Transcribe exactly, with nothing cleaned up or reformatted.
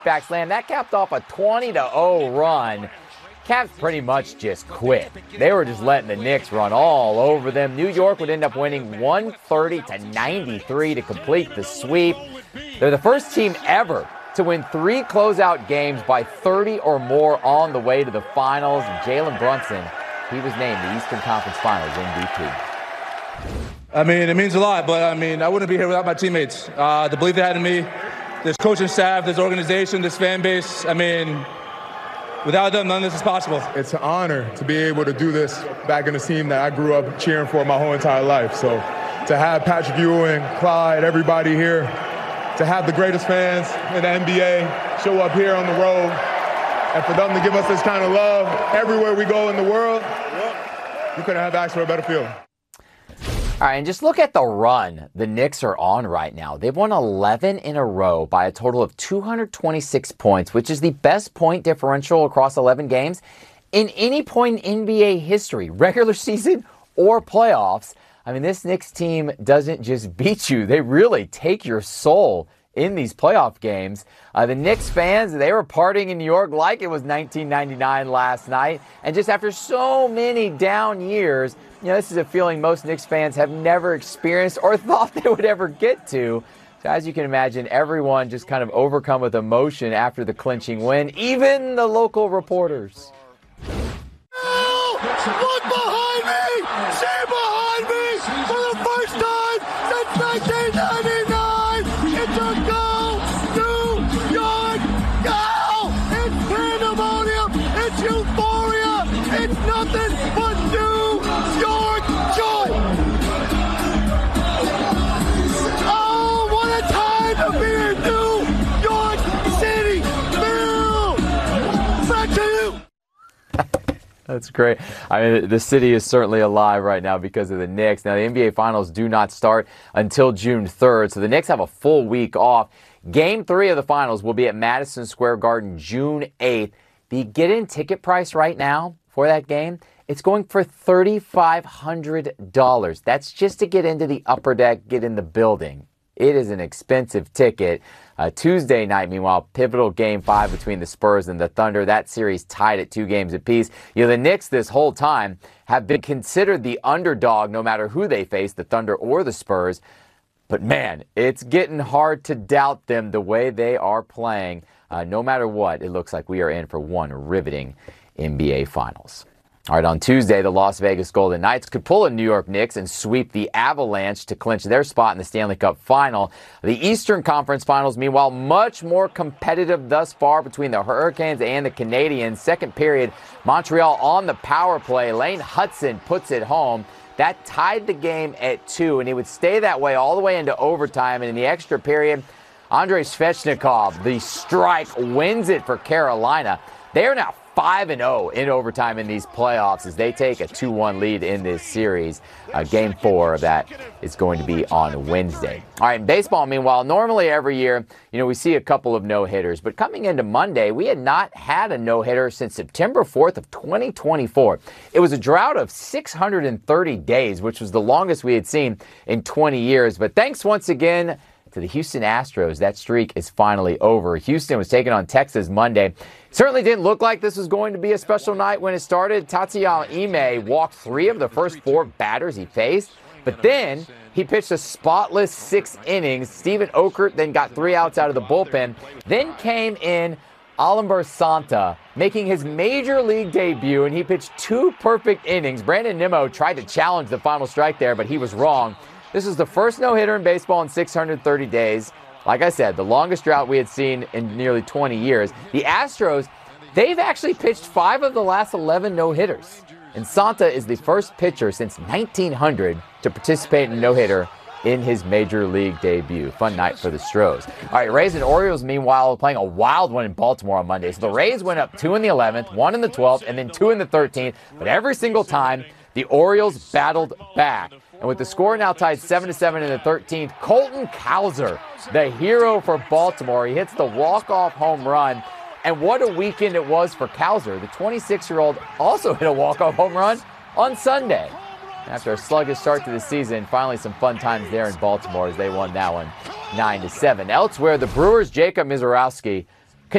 back slam. That capped off a twenty to oh run. Cavs pretty much just quit. They were just letting the Knicks run all over them. New York would end up winning one thirty to ninety-three to complete the sweep. They're the first team ever to win three closeout games by thirty or more on the way to the finals. Jalen Brunson, he was named the Eastern Conference Finals M V P. I mean, it means a lot, but I mean, I wouldn't be here without my teammates. Uh, the belief they had in me, this coaching staff, this organization, this fan base. I mean, without them, none of this is possible. It's an honor to be able to do this back in the team that I grew up cheering for my whole entire life. So to have Patrick Ewing, Clyde, everybody here, to have the greatest fans in the N B A show up here on the road, and for them to give us this kind of love everywhere we go in the world, you couldn't have asked for a better feeling. All right, and just look at the run the Knicks are on right now. They've won eleven in a row by a total of two hundred twenty-six points, which is the best point differential across eleven games in any point in N B A history, regular season or playoffs. I mean, this Knicks team doesn't just beat you. They really take your soul in these playoff games. Uh, the Knicks fans, they were partying in New York like it was nineteen ninety-nine last night. And just after so many down years, you know, this is a feeling most Knicks fans have never experienced or thought they would ever get to. So as you can imagine, everyone just kind of overcome with emotion after the clinching win, even the local reporters. Look behind me! See behind me! For the first time since nineteen ninety-nine, it's a go! New York go! It's pandemonium! It's euphoria! It's nothing but New York joy! Oh, what a time to be in New York City! Bill! Back to you! That's great. I mean, the city is certainly alive right now because of the Knicks. Now, the N B A Finals do not start until June third, so the Knicks have a full week off. Game three of the Finals will be at Madison Square Garden June eighth. The get-in ticket price right now for that game, it's going for three thousand five hundred dollars. That's just to get into the upper deck, get in the building. It is an expensive ticket. Uh, Tuesday night, meanwhile, pivotal game five between the Spurs and the Thunder. That series tied at two games apiece. You know, the Knicks this whole time have been considered the underdog no matter who they face, the Thunder or the Spurs. But man, it's getting hard to doubt them the way they are playing. Uh, no matter what, it looks like we are in for one riveting N B A Finals. All right, on Tuesday, the Las Vegas Golden Knights could pull a New York Knicks and sweep the Avalanche to clinch their spot in the Stanley Cup Final. The Eastern Conference Finals, meanwhile, much more competitive thus far between the Hurricanes and the Canadiens. Second period, Montreal on the power play. Lane Hudson puts it home. That tied the game at two, and it would stay that way all the way into overtime. And in the extra period, Andrei Svechnikov, the strike, wins it for Carolina. They are now five and oh in overtime in these playoffs as they take a two one lead in this series. Uh, game four of that is going to be on Wednesday. All right, in baseball, meanwhile, normally every year, you know, we see a couple of no-hitters. But coming into Monday, we had not had a no-hitter since September fourth of twenty twenty-four. It was a drought of six hundred thirty days, which was the longest we had seen in twenty years. But thanks once again to the Houston Astros, that streak is finally over. Houston was taking on Texas Monday. Certainly didn't look like this was going to be a special night when it started. Tatsuya Ime walked three of the first four batters he faced, but then he pitched a spotless six innings. Steven Okert then got three outs out of the bullpen. Then came in Alamber Santa, making his major league debut, and he pitched two perfect innings. Brandon Nimmo tried to challenge the final strike there, but he was wrong. This is the first no-hitter in baseball in six hundred thirty days. Like I said, the longest drought we had seen in nearly twenty years. The Astros, they've actually pitched five of the last eleven no-hitters. And Santa is the first pitcher since nineteen hundred to participate in a no-hitter in his major league debut. Fun night for the Stros. All right, Rays and Orioles, meanwhile, playing a wild one in Baltimore on Monday. So the Rays went up two in the eleventh, one in the twelfth, and then two in the thirteenth. But every single time, the Orioles battled back. And with the score now tied seven to seven in the thirteenth, Colton Cowser, the hero for Baltimore, he hits the walk-off home run. And what a weekend it was for Cowser. The twenty-six-year-old also hit a walk-off home run on Sunday. After a sluggish start to the season, finally some fun times there in Baltimore as they won that one nine to seven. Elsewhere, the Brewers' Jacob Misiorowski